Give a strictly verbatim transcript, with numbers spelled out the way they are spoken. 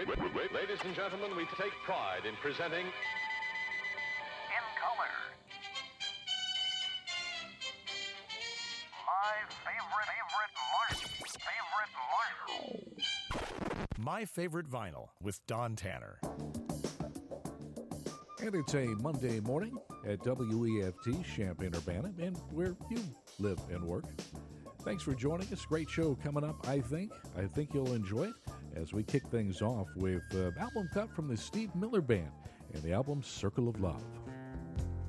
Ladies and gentlemen, we take pride in presenting In Color. My favorite, favorite, Martin. Favorite Martin. My Favorite Vinyl with Don Tanner. And it's a Monday morning at W E F T, Champaign-Urbana, and where you live and work. Thanks for joining us. Great show coming up, I think. I think you'll enjoy it as we kick things off with an album cut from the Steve Miller Band and the album Circle of Love.